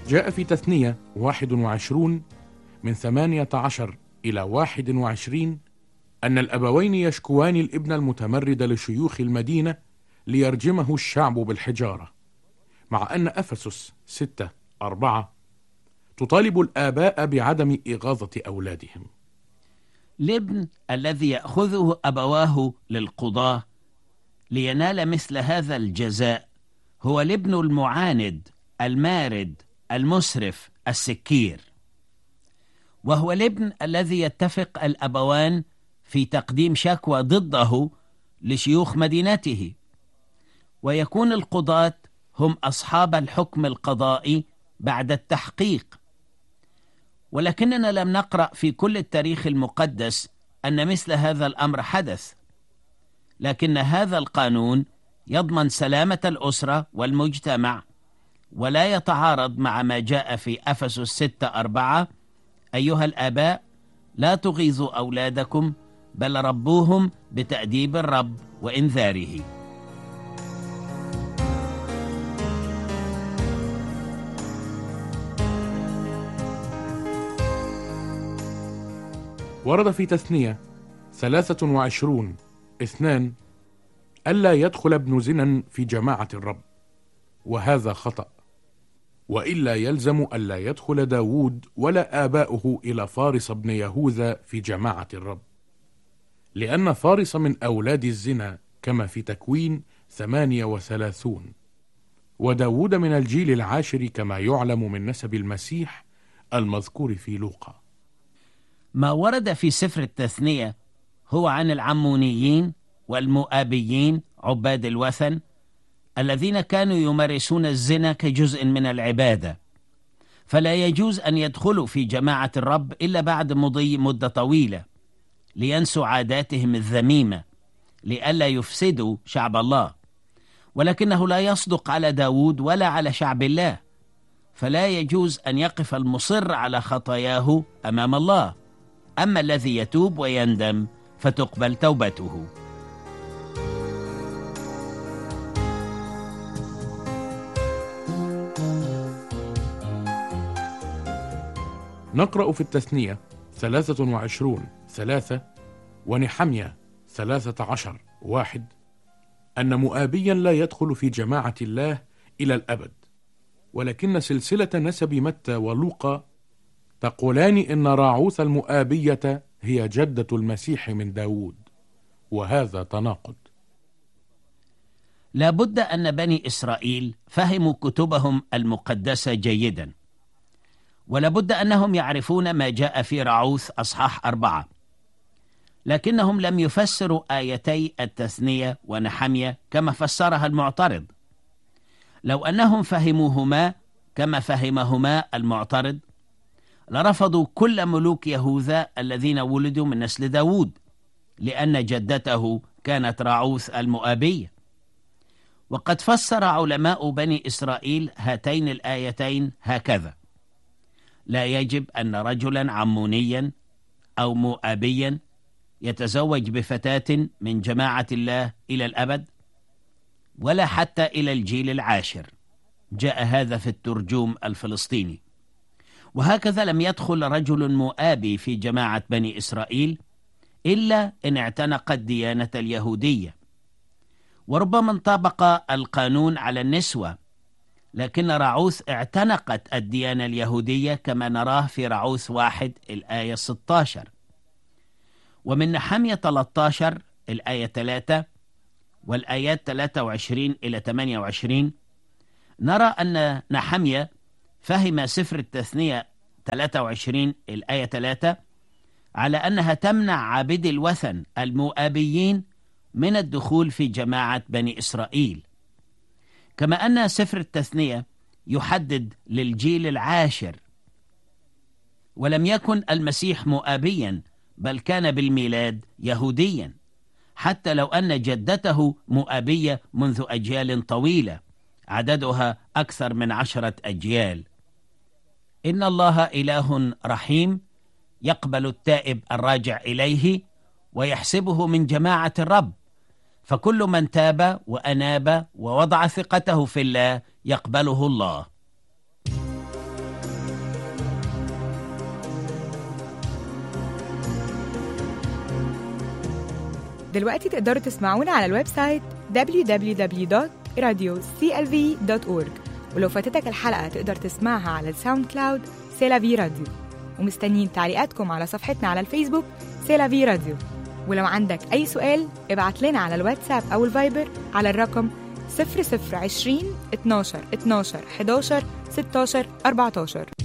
جاء في تثنية 21 من 18 إلى 21 أن الأبوين يشكوان الابن المتمرد لشيوخ المدينة ليرجمه الشعب بالحجارة، مع أن أفسس 6:4 تطالب الآباء بعدم إغاظة أولادهم. الابن الذي يأخذه أبواه للقضاة لينال مثل هذا الجزاء هو الابن المعاند المارد المسرف السكير، وهو الابن الذي يتفق الأبوان في تقديم شكوى ضده لشيوخ مدينته، ويكون القضاة هم أصحاب الحكم القضائي بعد التحقيق. ولكننا لم نقرأ في كل التاريخ المقدس أن مثل هذا الأمر حدث، لكن هذا القانون يضمن سلامة الأسرة والمجتمع ولا يتعارض مع ما جاء في أفسس 6:4: أيها الآباء لا تغيظوا أولادكم بل ربوهم بتأديب الرب وإنذاره. ورد في تثنية 23:2 ألا يدخل ابن زنا في جماعة الرب، وهذا خطأ، وإلا يلزم ألا يدخل داود ولا آباؤه إلى فارس بن يهوذا في جماعة الرب، لأن فارس من أولاد الزنا كما في تكوين 38، وداود من الجيل العاشر كما يعلم من نسب المسيح المذكور في لوقا. ما ورد في سفر التثنية هو عن العمونيين والمؤابيين عباد الوثن الذين كانوا يمارسون الزنا كجزء من العبادة، فلا يجوز أن يدخلوا في جماعة الرب إلا بعد مضي مدة طويلة لينسوا عاداتهم الذميمة لئلا يفسدوا شعب الله. ولكنه لا يصدق على داود ولا على شعب الله، فلا يجوز أن يقف المصر على خطاياه أمام الله، أما الذي يتوب ويندم فتقبل توبته. نقرأ في التثنية 23:3 ونحمية 13:1 أن مؤابيا لا يدخل في جماعة الله إلى الأبد، ولكن سلسلة نسب متى ولوقا تقولان إن راعوث المؤابية هي جدة المسيح من داود، وهذا تناقض. لا بد أن بني إسرائيل فهموا كتبهم المقدسة جيدا، ولا بد أنهم يعرفون ما جاء في راعوث أصحاح 4، لكنهم لم يفسروا آيتي التثنية ونحمية كما فسرها المعترض. لو أنهم فهموهما كما فهمهما المعترض لرفضوا كل ملوك يهوذا الذين ولدوا من نسل داود، لأن جدته كانت راعوث المؤابية. وقد فسر علماء بني إسرائيل هاتين الآيتين هكذا: لا يجب أن رجلا عمونيا أو مؤابيا يتزوج بفتاة من جماعة الله إلى الأبد، ولا حتى إلى الجيل العاشر. جاء هذا في الترجوم الفلسطيني. وهكذا لم يدخل رجل مؤابي في جماعة بني إسرائيل إلا إن اعتنق الديانة اليهودية. وربما انطبق القانون على النسوة، لكن راعوث اعتنقت الديانة اليهودية كما نراه في راعوث 1 الآية 16. ومن نحمية 13 الآية 3 والآيات 23 إلى 28 نرى أن نحمية فهم سفر التثنية 23 الآية 3 على أنها تمنع عابدي الوثن المؤابيين من الدخول في جماعة بني إسرائيل، كما أن سفر التثنية يحدد للجيل العاشر. ولم يكن المسيح مؤابيا، بل كان بالميلاد يهوديا، حتى لو أن جدته مؤابية منذ أجيال طويلة عددها أكثر من 10 أجيال. إن الله إله رحيم يقبل التائب الراجع إليه ويحسبه من جماعة الرب، فكل من تاب وأناب ووضع ثقته في الله يقبله الله. دلوقتي تقدروا تسمعونا على الويب سايت www.radioclv.org، ولو فاتتك الحلقة تقدر تسمعها على الساوند كلاود سيلافي راديو. ومستنيين تعليقاتكم على صفحتنا على الفيسبوك سيلافي راديو. ولو عندك أي سؤال ابعت لنا على الواتساب أو الفايبر على الرقم 0020 12 12 11 16 14.